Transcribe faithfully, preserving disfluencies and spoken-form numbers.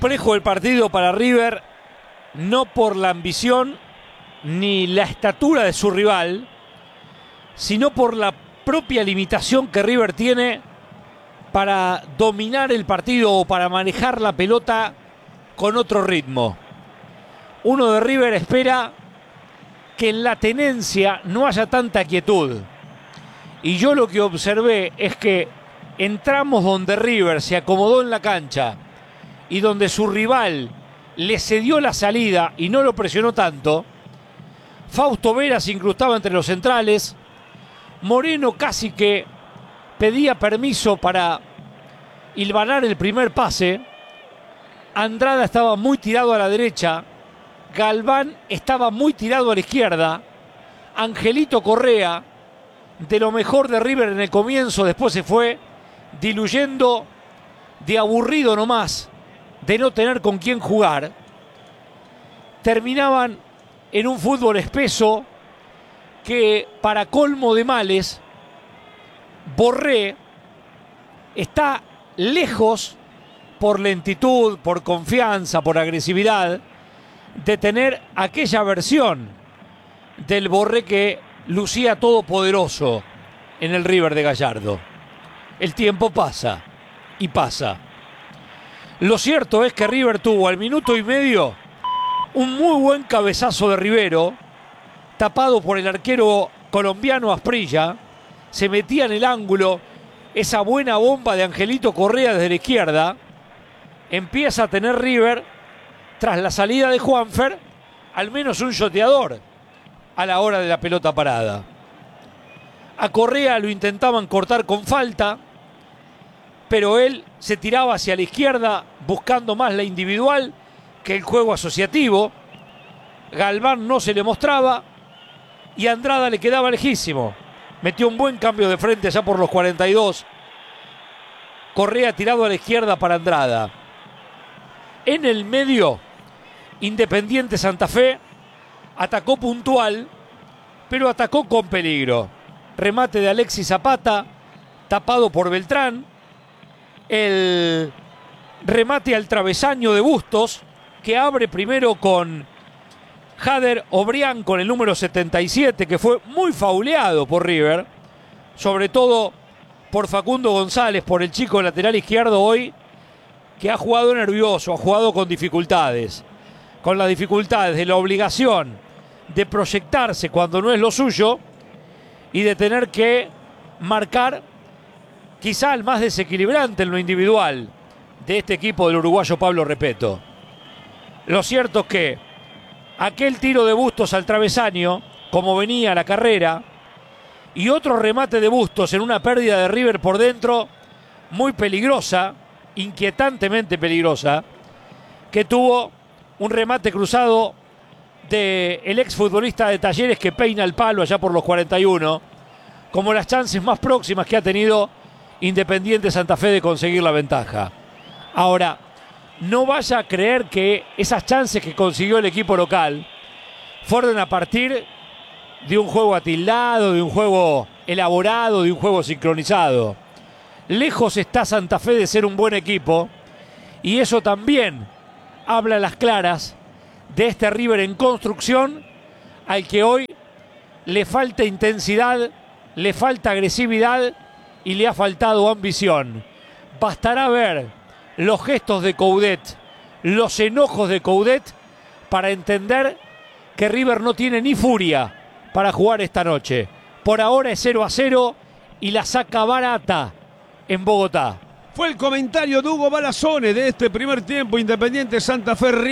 complejo el partido para River, no por la ambición ni la estatura de su rival, sino por la propia limitación que River tiene para dominar el partido o para manejar la pelota con otro ritmo. Uno de River espera que en la tenencia no haya tanta quietud. Y yo lo que observé es que en tramos donde River se acomodó en la cancha y donde su rival le cedió la salida y no lo presionó tanto, Fausto Vera se incrustaba entre los centrales, Moreno casi que pedía permiso para hilvanar el primer pase, Andrada estaba muy tirado a la derecha, Galván estaba muy tirado a la izquierda, Angelito Correa, de lo mejor de River en el comienzo, después se fue diluyendo de aburrido nomás, de no tener con quién jugar. Terminaban en un fútbol espeso que, para colmo de males, Borré está lejos, por lentitud, por confianza, por agresividad, de tener aquella versión del Borré que lucía todopoderoso en el River de Gallardo. El tiempo pasa y pasa. Lo cierto es que River tuvo al minuto y medio un muy buen cabezazo de Rivero, tapado por el arquero colombiano Asprilla. Se metía en el ángulo esa buena bomba de Angelito Correa desde la izquierda. Empieza a tener River, tras la salida de Juanfer, al menos un shoteador a la hora de la pelota parada. A Correa lo intentaban cortar con falta, pero él se tiraba hacia la izquierda buscando más la individual que el juego asociativo. Galván no se le mostraba y Andrada le quedaba lejísimo. Metió un buen cambio de frente ya por los cuarenta y dos. Correa tirado a la izquierda para Andrada. En el medio, Independiente Santa Fe atacó puntual, pero atacó con peligro. Remate de Alexis Zapata, tapado por Beltrán. El remate al travesaño de Bustos, que abre primero con Jader Obrián, con el número setenta y siete, que fue muy fauleado por River, sobre todo por Facundo González, por el chico lateral izquierdo hoy, que ha jugado nervioso, ha jugado con dificultades, con las dificultades de la obligación de proyectarse cuando no es lo suyo y de tener que marcar quizá el más desequilibrante en lo individual de este equipo del uruguayo Pablo Repetto. Lo cierto es que aquel tiro de Bustos al travesaño, como venía la carrera, y otro remate de Bustos en una pérdida de River por dentro, muy peligrosa, inquietantemente peligrosa, que tuvo un remate cruzado del exfutbolista de Talleres que peina el palo allá por los cuarenta y uno, como las chances más próximas que ha tenido Independiente Santa Fe de conseguir la ventaja. Ahora, no vaya a creer que esas chances que consiguió el equipo local fueron a partir de un juego atildado, de un juego elaborado, de un juego sincronizado. Lejos está Santa Fe de ser un buen equipo, y eso también habla a las claras de este River en construcción, al que hoy le falta intensidad, le falta agresividad y le ha faltado ambición. Bastará ver los gestos de Coudet, los enojos de Coudet, para entender que River no tiene ni furia para jugar esta noche. Por ahora es cero a cero y la saca barata en Bogotá. Fue el comentario de Hugo Balazone de este primer tiempo. Independiente Santa Fe.